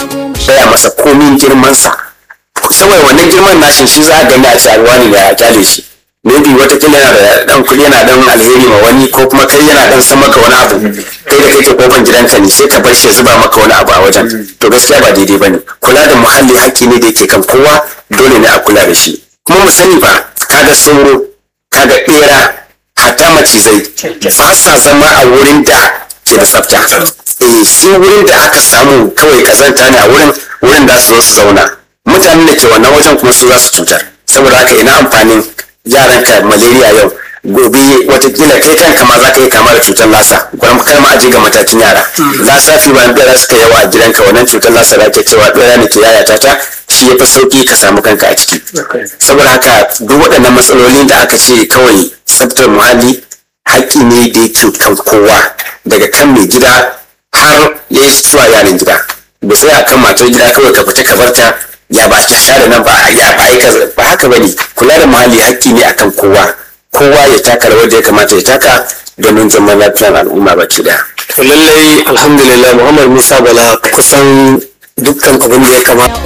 tsaya masa komin girmansa, saboda wannan girman nashin shi za a gani a cewa ne da ya kyale shi, maybe watakila yana da dan kuɗi yana dan alheri ma wani, ko kuma kai yana dan san maka wani abu, kai da kake kofan gidanka ne sai ka bar shi ya zuba maka wani abu a wajen, to gaskiya ba daidai bane. Kula da muhalli haƙƙi ne da yake kan kowa, dole ne a kula da shi. Kuma mu sani ba, kaga sauro, kaga ɓera, hatta macizai ba sa zama a wurin da ke da tsafta. Shi wurin da aka samu kawai kazanta ne a wurin da su zo su zauna, mutanen da ke wannan wajen kuma su za su cutar. Saboda haka ina amfanin yaranka malaria yau, gobe watakila kai kanka ma za ka yi kama da cutar lasa, kar ma aje ga matakin yara. Lasa fi bayan bera suka yawa a gidanka, wannan cutar lasa da ke cewa bera ne ke yayata ta, shi ya fi sauki ka samu kanka a ciki. Saboda haka duk waɗannan matsalolin da aka ce kawai tsaftar muhalli haƙƙi ne da yake kan kowa, daga kan mai gida har ya yi zuwa yaran gida. Ba sai a kan matar gida kawai ka fita ka barta ya ba ki share nan ba ba haka bane. Kula da muhalli haƙƙi ne akan kowa ya taka rawar da ya kamata ya taka domin zaman lafiyar al'umma baki daya. To lallai alhamdulillah Muhammad Musa Bala kusan dukkan abin da ya kamata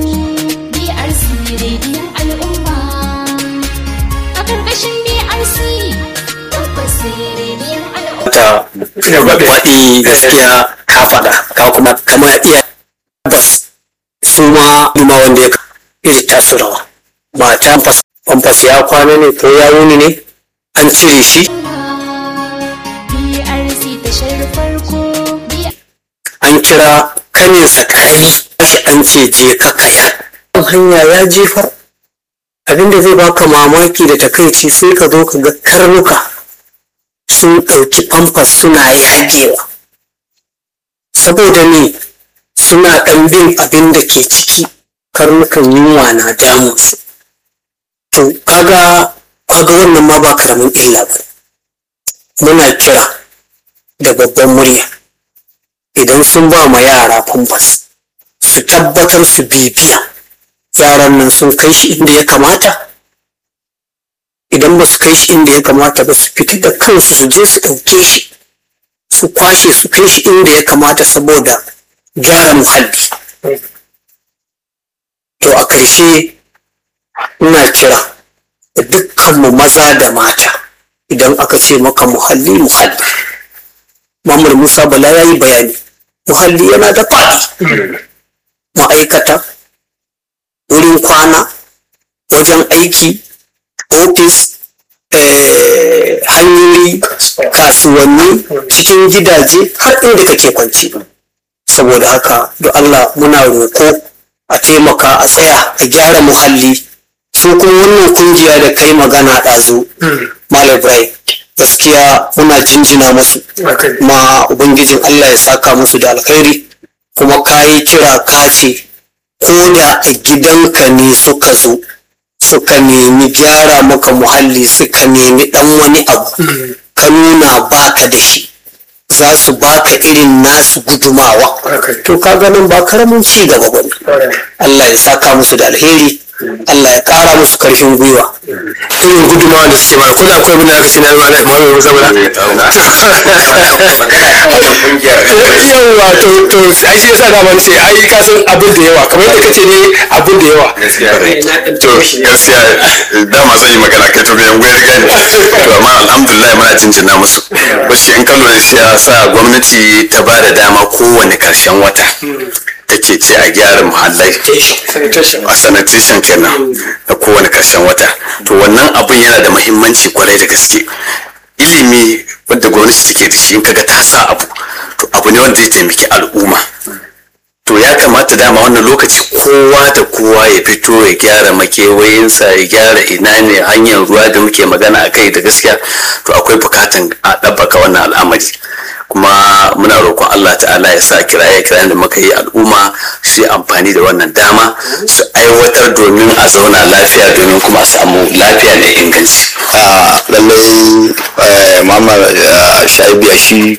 faɗi gaskiya ka faɗa ka kuma kama iya bas su ma wanda ya iri tasu rawa ba ta famfas ya kwana ne ko ya wuni ne an cire shi an kira kaninsa karami shi an ce je ka kaya hanya ya jefar. Abinda zai baka mamaki da takaici sai ka zo ka ga karnuka sun ɗauki famfas suna yagewa saboda ne suna ɗan bin abin da ke ciki, karnukan yunwa na damunsu. To kaga wannan ma ba karamin illa ba. Muna kira da babban murya idan sun ba ma yara famfas su tabbatar su bibiya yaran nan sun kai shi inda ya kamata. Idan ba su kai shi inda ya kamata ba su fita da kansu su je su ɗauke shi su kwashe su kai shi inda ya kamata saboda gyara muhalli. To a ƙarshe ina kira da dukkanmu maza da mata idan aka ce maka muhalli. Muhammad Musa Bala ya yi bayani, muhalli yana da faɗi. Ma'aikata, wurin kwana, wajen aiki, ofis, hanyoyi, kasuwanni, cikin gidaje har inda kake kwanci. Saboda haka don Allah muna roƙo a taimaka a tsaya a gyara muhalli. Su kuma wannan kungiya da kai magana ɗazu Malam Ibrahim, gaskiya muna jinjina musu, ma ubangijin Allah ya saka musu da alkhairi. Kuma kayi kira kace ko da a gidanka ne suka zo suka nemi gyara maka muhalli, suka nemi dan wani abu ka nuna baka da shi, za su baka irin nasu gudumawa. To ka ganin ba karamin ci gaba bane. Allah ya saka musu da alheri, Allah ya kara musu karfin gwiwa. Irin gudumawa da suke ba ko da akwai abin da aka ce na ruwa da Muhammad Musa Bala. Yawwa to ai shi yasa daman ce ai ka san abin da yawa kamar yadda kace ne abin da yawa. To gaskiya dama zan yi magana kai to bayan gwai riga ne. To amma alhamdulillah muna jinjina musu. Bashi in kallo da shi ya sa gwamnati ta ba da dama kowane karshen wata take ce a gyara muhallai a sanitation kenan na kowane karshen wata. To wannan abun yana da muhimmanci kwarai da gaske. Ilimi wanda gwamnati take da shi in kaga ta sa abu to abu ne wanda ya taimaki al'umma. To ya kamata dama wannan lokaci kowa da kowa ya fito ya gyara makewayinsa, ya gyara ina ne hanyar ruwa da muke magana a kai da gaskiya. To akwai bukatan a ɗabbaka wannan al'amari. Kuma muna roƙon Allah ta'ala ya sa kiraye-kirayen da muka yi al'umma su yi amfani da wannan dama su aiwatar domin a zauna lafiya, domin kuma a samu lafiya da inganci. Lallai Muhammad Shaibu shi